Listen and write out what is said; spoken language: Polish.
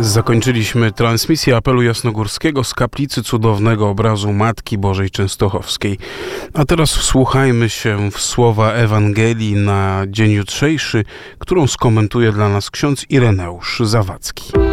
Zakończyliśmy transmisję apelu jasnogórskiego z kaplicy cudownego obrazu Matki Bożej Częstochowskiej. A teraz wsłuchajmy się w słowa Ewangelii na dzień jutrzejszy, którą skomentuje dla nas ksiądz Ireneusz Zawadzki.